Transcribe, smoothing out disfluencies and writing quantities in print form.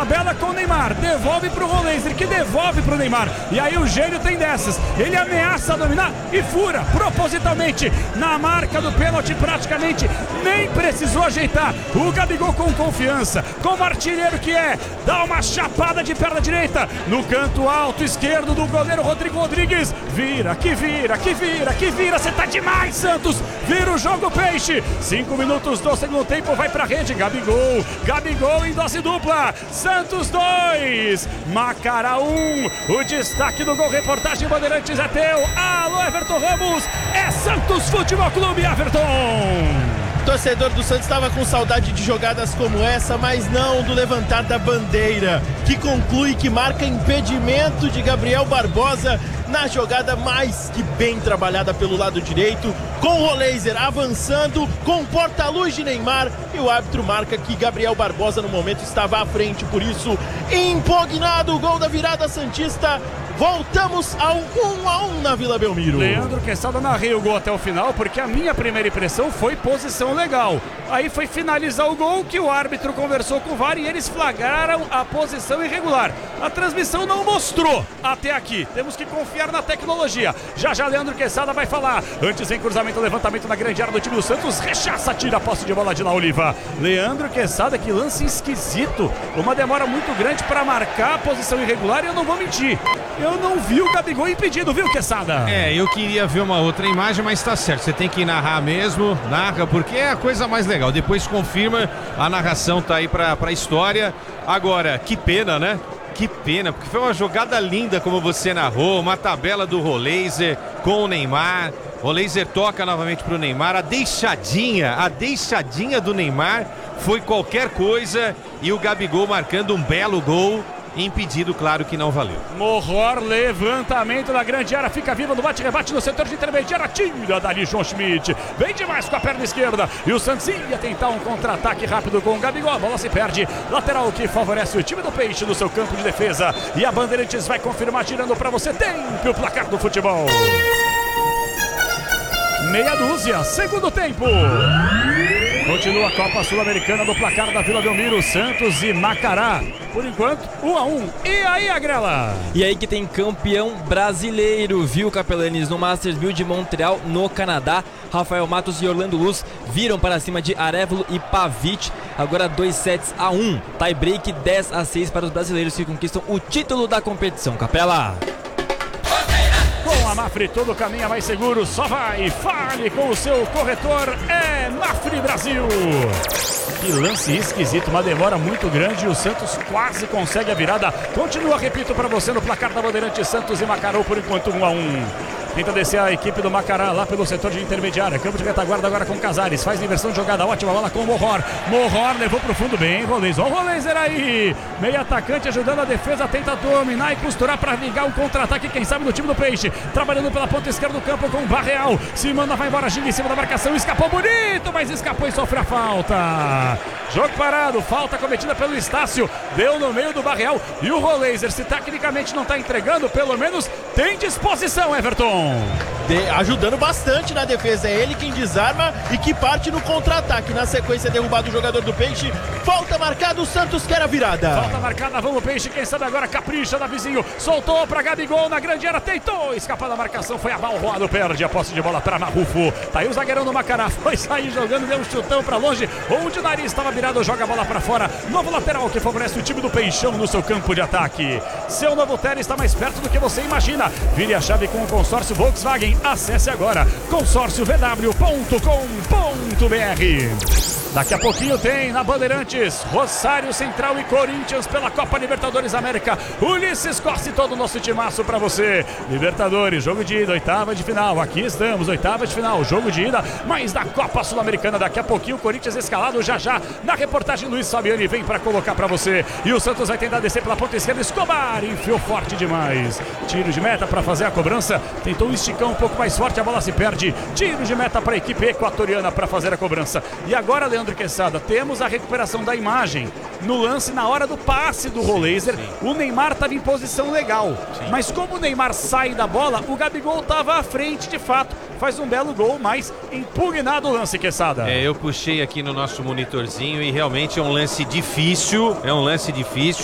tabela com o Neymar, devolve pro Roleiser, que devolve pro Neymar, e aí o gênio tem dessas, ele ameaça dominar e fura propositalmente na marca do pênalti, praticamente nem precisou ajeitar. O Gabigol com confiança, como artilheiro que é, dá uma chapada de perna direita no canto alto esquerdo do goleiro Rodrigo Rodrigues, vira, que vira, que vira, que vira, você tá demais, Santos, vira o jogo, Peixe. 5 minutos do segundo tempo, vai pra rede, Gabigol em dose dupla, Santos 2, Macará 1, o destaque do gol, reportagem Bandeirantes é teu, alô Everton Ramos, é Santos Futebol Clube, Everton. O torcedor do Santos estava com saudade de jogadas como essa, mas não do levantar da bandeira, que conclui que marca impedimento de Gabriel Barbosa na jogada mais que bem trabalhada pelo lado direito, com o Roleiser avançando, com porta-luz de Neymar, e o árbitro marca que Gabriel Barbosa no momento estava à frente, por isso impugnado o gol da virada santista. Voltamos ao 1-1 na Vila Belmiro. Leandro Quesada, narrei o gol até o final, porque a minha primeira impressão foi posição legal. Aí foi finalizar o gol que o árbitro conversou com o VAR e eles flagraram a posição irregular. A transmissão não mostrou até aqui. Temos que confiar na tecnologia. Já Leandro Quesada vai falar. Antes em cruzamento, levantamento na grande área do time do Santos. Rechaça, tira a posse de bola de La Oliva. Leandro Quesada, que lance esquisito. Uma demora muito grande para marcar a posição irregular e eu não vou mentir. Eu não vi o Gabigol impedido, viu, Quesada? Eu queria ver uma outra imagem, mas tá certo. Você tem que narrar mesmo, narra, porque é a coisa mais legal. Depois confirma, a narração tá aí pra história. Agora, que pena, né? Que pena, porque foi uma jogada linda, como você narrou, uma tabela do Roleiser com o Neymar. O Roleiser toca novamente pro Neymar, a deixadinha do Neymar foi qualquer coisa e o Gabigol marcando um belo gol. Impedido, claro que não valeu. Morror, levantamento na grande área, fica viva no bate-rebate no setor de intermediária, tira dali João Schmidt, vem demais com a perna esquerda, e o Santos ia tentar um contra-ataque rápido com o Gabigol, a bola se perde, lateral que favorece o time do Peixe no seu campo de defesa, e a Bandeirantes vai confirmar, tirando para você, tempo o placar do futebol. Meia dúzia, segundo tempo. Continua a Copa Sul-Americana do placar da Vila Belmiro, Santos e Macará. Por enquanto, 1-1. E aí, Agrela? E aí que tem campeão brasileiro, viu, Capelanes? No Masters 1000 de Montreal, no Canadá. Rafael Matos e Orlando Luz viram para cima de Arevalo e Pavic. Agora 2-1. Tie break 10-6 para os brasileiros que conquistam o título da competição. Capela! Com a Mafre todo caminha mais seguro, só vai, fale com o seu corretor, é Mafre Brasil. Que lance esquisito, uma demora muito grande e o Santos quase consegue a virada. Continua, repito para você, no placar da Bandeirantes, Santos e Macará, por enquanto 1-1. Tenta descer a equipe do Macará lá pelo setor de intermediária. Campo de retaguarda agora com Casares. Faz inversão de jogada. Ótima bola com o Morror. Morror levou pro fundo bem. Roleiser. Olha o Roleiser aí. Meio atacante ajudando a defesa. Tenta dominar e costurar para ligar um contra-ataque. Quem sabe no time do Peixe. Trabalhando pela ponta esquerda do campo com o Barreal. Se manda, vai embora. Ginga em cima da marcação. Escapou bonito, mas escapou e sofre a falta. Jogo parado. Falta cometida pelo Estácio. Deu no meio do Barreal. E o Roleiser, se tecnicamente não está entregando, pelo menos tem disposição, Everton. Ajudando bastante na defesa, é ele quem desarma e que parte no contra-ataque. Na sequência, derrubado o jogador do Peixe. Falta marcada, o Santos quer a virada. Falta marcada, vamos Peixe, quem sabe agora capricha da vizinho. Soltou para Gabigol na grande área, tentou escapar da marcação, foi abalroado, perde a posse de bola para Marrufo. Tá aí o zagueirão do Macará, foi sair jogando, deu um chutão para longe, onde o nariz estava virado, joga a bola para fora. Novo lateral que favorece o time do Peixão no seu campo de ataque. Seu novo Terra está mais perto do que você imagina. Vire a chave com o consórcio Volkswagen. Acesse agora consórciovw.com.br. Daqui a pouquinho tem na Bandeirantes Rosário Central e Corinthians pela Copa Libertadores América. Ulisses Corse, todo o nosso timaço pra você. Libertadores, jogo de ida, oitava de final. Aqui estamos, oitava de final, jogo de ida, mas da Copa Sul-Americana. Daqui a pouquinho o Corinthians escalado já na reportagem Luiz Fabiani vem pra colocar pra você. E o Santos vai tentar descer pela ponta esquerda. Escobar enfiou forte demais. Tiro de meta pra fazer a cobrança. Tentou esticar um pouco mais forte, a bola se perde. Tiro de meta pra equipe equatoriana pra fazer a cobrança. E agora, Leandro Quesada, temos a recuperação da imagem no lance na hora do passe do Roleiser. O Neymar estava em posição legal, mas como o Neymar sai da bola, o Gabigol estava à frente de fato. Faz um belo gol, mas impugnado o lance, Quesada. Eu puxei aqui no nosso monitorzinho e realmente é um lance difícil,